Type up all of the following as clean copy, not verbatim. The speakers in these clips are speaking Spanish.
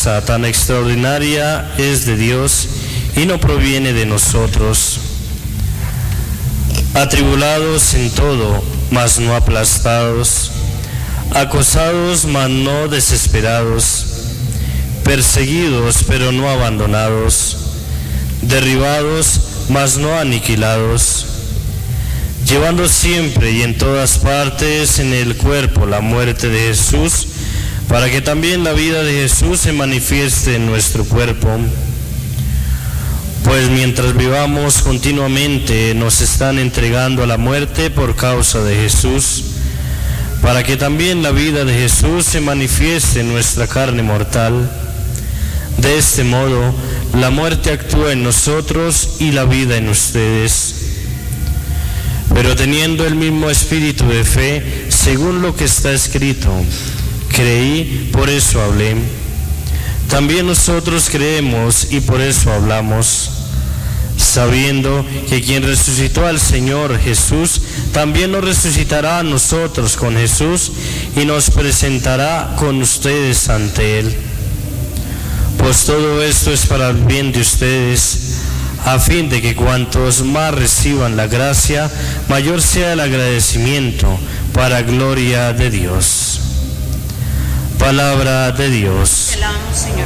fuerza tan extraordinaria es de Dios y no proviene de nosotros. Atribulados en todo, mas no aplastados, acosados, mas no desesperados, perseguidos, pero no abandonados, derribados, mas no aniquilados, llevando siempre y en todas partes en el cuerpo la muerte de Jesús, para que también la vida de Jesús se manifieste en nuestro cuerpo. Pues mientras vivamos continuamente nos están entregando a la muerte por causa de Jesús, para que también la vida de Jesús se manifieste en nuestra carne mortal. De este modo, la muerte actúa en nosotros y la vida en ustedes. Pero teniendo el mismo espíritu de fe, según lo que está escrito, creí, por eso hablé. También nosotros creemos y por eso hablamos, sabiendo que quien resucitó al Señor Jesús, también nos resucitará a nosotros con Jesús y nos presentará con ustedes ante Él. Pues todo esto es para el bien de ustedes, a fin de que cuantos más reciban la gracia, mayor sea el agradecimiento para gloria de Dios. Palabra de Dios. Te alabamos, Señor.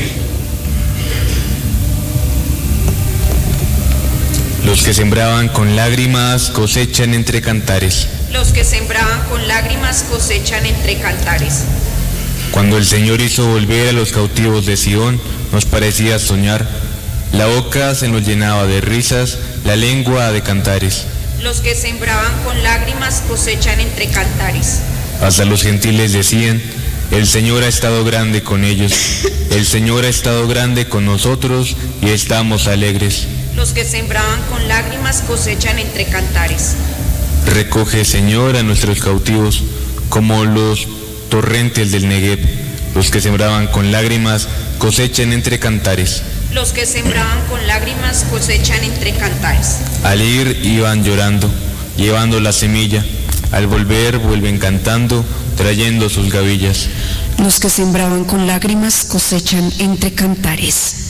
Los que sembraban con lágrimas cosechan entre cantares. Los que sembraban con lágrimas cosechan entre cantares. Cuando el Señor hizo volver a los cautivos de Sión, nos parecía soñar. La boca se nos llenaba de risas, la lengua de cantares. Los que sembraban con lágrimas cosechan entre cantares. Hasta los gentiles decían: el Señor ha estado grande con ellos, el Señor ha estado grande con nosotros y estamos alegres. Los que sembraban con lágrimas cosechan entre cantares. Recoge, Señor, a nuestros cautivos, como los torrentes del Negev. Los que sembraban con lágrimas cosechan entre cantares. Los que sembraban con lágrimas cosechan entre cantares. Al ir iban llorando, llevando la semilla. Al volver vuelven cantando, trayendo sus gavillas. Los que sembraban con lágrimas cosechan entre cantares.